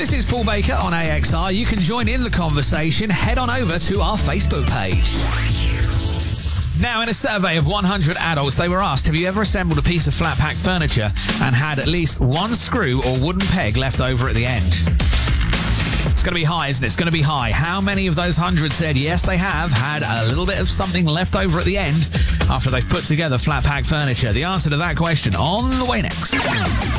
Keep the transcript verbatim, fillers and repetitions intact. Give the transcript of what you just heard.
This is Paul Baker on A X R. You can join in the conversation. Head on over to our Facebook page. Now, in a survey of one hundred adults, they were asked, have you ever assembled a piece of flat pack furniture and had at least one screw or wooden peg left over at the end? It's going to be high, isn't it? It's going to be high. How many of those hundred said, yes, they have had a little bit of something left over at the end after they've put together flat pack furniture? The answer to that question on the way next.